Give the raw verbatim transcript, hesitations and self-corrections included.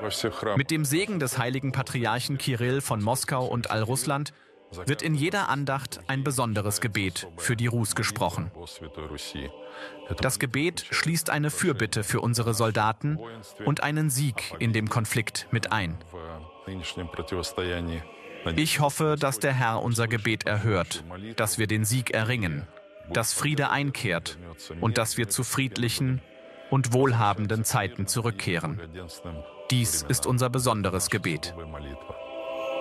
Mit dem Segen des heiligen Patriarchen Kirill von Moskau und Allrussland wird in jeder Andacht ein besonderes Gebet für die Rus gesprochen. Das Gebet schließt eine Fürbitte für unsere Soldaten und einen Sieg in dem Konflikt mit ein. Ich hoffe, dass der Herr unser Gebet erhört, dass wir den Sieg erringen, dass Friede einkehrt und dass wir zu friedlichen und wohlhabenden Zeiten zurückkehren. Dies ist unser besonderes Gebet.